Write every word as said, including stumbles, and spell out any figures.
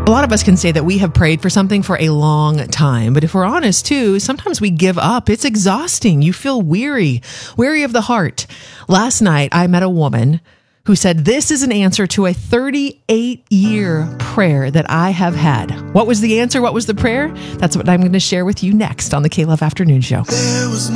A lot of us can say that we have prayed for something for a long time, but if we're honest too, sometimes we give up. It's exhausting. You feel weary, weary of the heart. Last night, I met a woman who said, this is an answer to a thirty-eight year prayer that I have had. What was the answer? What was the prayer? That's what I'm going to share with you next on the K-Love Afternoon Show. There was no